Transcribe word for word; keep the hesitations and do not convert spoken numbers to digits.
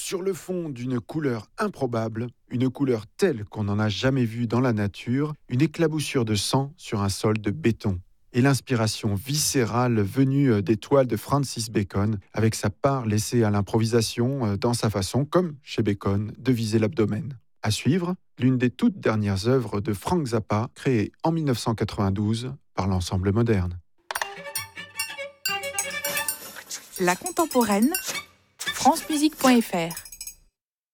Sur le fond d'une couleur improbable, une couleur telle qu'on n'en a jamais vue dans la nature, une éclaboussure de sang sur un sol de béton. Et l'inspiration viscérale venue des toiles de Francis Bacon, avec sa part laissée à l'improvisation dans sa façon, comme chez Bacon, de viser l'abdomen. À suivre, l'une des toutes dernières œuvres de Frank Zappa, créée en dix-neuf cent quatre-vingt-douze par l'Ensemble Moderne. La contemporaine, francemusique point f r